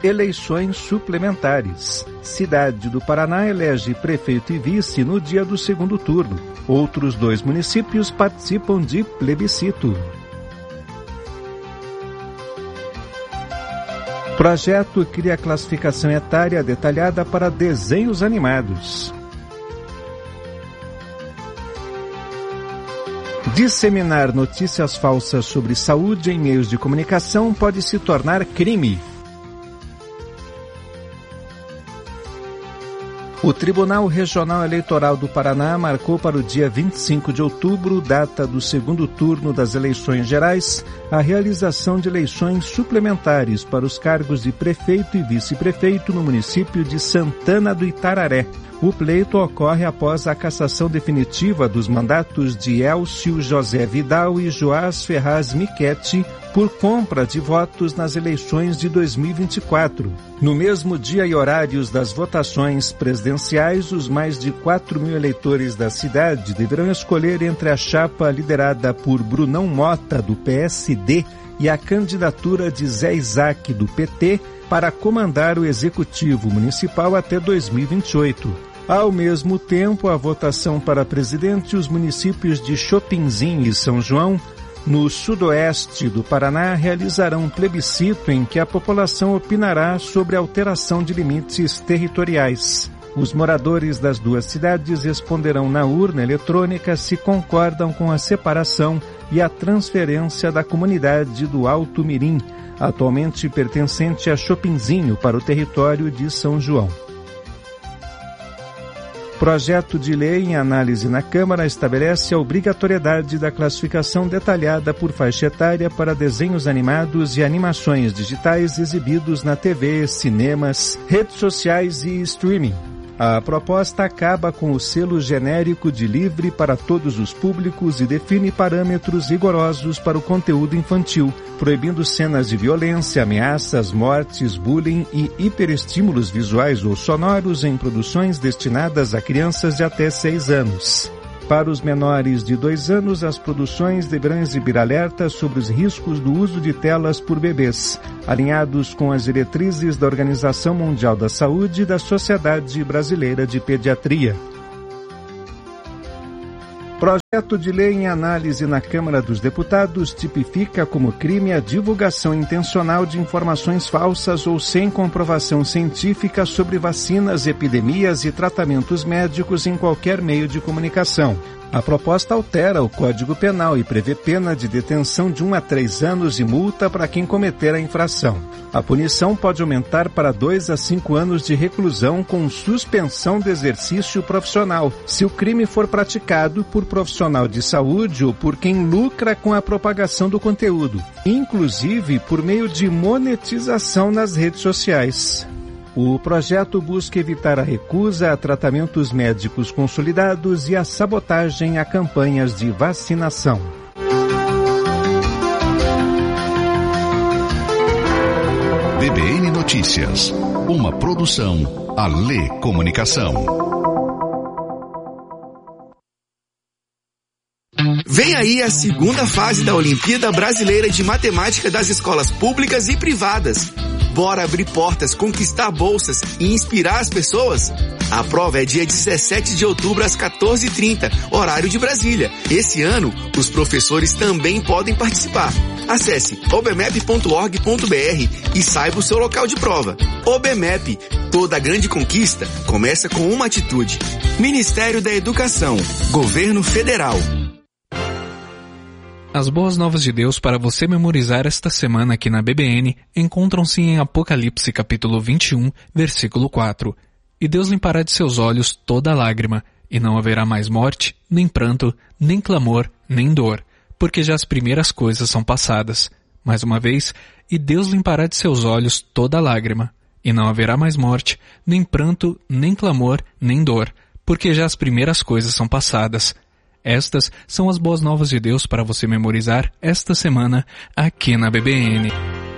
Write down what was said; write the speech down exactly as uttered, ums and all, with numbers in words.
Eleições suplementares. Cidade do Paraná elege prefeito e vice no dia do segundo turno. Outros dois municípios participam de plebiscito. Projeto cria classificação etária detalhada para desenhos animados. Disseminar notícias falsas sobre saúde em meios de comunicação pode se tornar crime. O Tribunal Regional Eleitoral do Paraná marcou para o dia vinte e cinco de outubro, data do segundo turno das eleições gerais, a realização de eleições suplementares para os cargos de prefeito e vice-prefeito no município de Santana do Itararé. O pleito ocorre após a cassação definitiva dos mandatos de Elcio José Vidal e Joás Ferraz Michetti por compra de votos nas eleições de dois mil e vinte e quatro. No mesmo dia e horários das votações presidenciais, os mais de quatro mil eleitores da cidade deverão escolher entre a chapa liderada por Brunão Mota, do P S D, e a candidatura de Zé Isaac, do P T, para comandar o Executivo Municipal até dois mil e vinte e oito. Ao mesmo tempo, a votação para presidente, os municípios de Chopinzinho e São João, no sudoeste do Paraná, realizarão um plebiscito em que a população opinará sobre a alteração de limites territoriais. Os moradores das duas cidades responderão na urna eletrônica se concordam com a separação e a transferência da comunidade do Alto Mirim, atualmente pertencente a Chopinzinho, para o território de São João. Projeto de lei em análise na Câmara estabelece a obrigatoriedade da classificação detalhada por faixa etária para desenhos animados e animações digitais exibidos na T V, cinemas, redes sociais e streaming. A proposta acaba com o selo genérico de livre para todos os públicos e define parâmetros rigorosos para o conteúdo infantil, proibindo cenas de violência, ameaças, mortes, bullying e hiperestímulos visuais ou sonoros em produções destinadas a crianças de até seis anos. Para os menores de dois anos, as produções deverão exibir alertas sobre os riscos do uso de telas por bebês, alinhados com as diretrizes da Organização Mundial da Saúde e da Sociedade Brasileira de Pediatria. Projeto de lei em análise na Câmara dos Deputados tipifica como crime a divulgação intencional de informações falsas ou sem comprovação científica sobre vacinas, epidemias e tratamentos médicos em qualquer meio de comunicação. A proposta altera o Código Penal e prevê pena de detenção de um a três anos e multa para quem cometer a infração. A punição pode aumentar para dois a cinco anos de reclusão com suspensão do exercício profissional, se o crime for praticado por profissional de saúde ou por quem lucra com a propagação do conteúdo, inclusive por meio de monetização nas redes sociais. O projeto busca evitar a recusa a tratamentos médicos consolidados e a sabotagem a campanhas de vacinação. B B N Notícias, uma produção Alê Comunicação. Vem aí a segunda fase da Olimpíada Brasileira de Matemática das escolas públicas e privadas. Bora abrir portas, conquistar bolsas e inspirar as pessoas? A prova é dia dezessete de outubro às quatorze e trinta, horário de Brasília. Esse ano, os professores também podem participar. Acesse obmep ponto org ponto br e saiba o seu local de prova. OBMEP, toda grande conquista começa com uma atitude. Ministério da Educação, Governo Federal. As boas novas de Deus para você memorizar esta semana aqui na B B N encontram-se em Apocalipse capítulo vinte e um, versículo quatro. E Deus limpará de seus olhos toda lágrima, e não haverá mais morte, nem pranto, nem clamor, nem dor, porque já as primeiras coisas são passadas. Mais uma vez, e Deus limpará de seus olhos toda lágrima, e não haverá mais morte, nem pranto, nem clamor, nem dor, porque já as primeiras coisas são passadas. Estas são as boas novas de Deus para você memorizar esta semana aqui na B B N.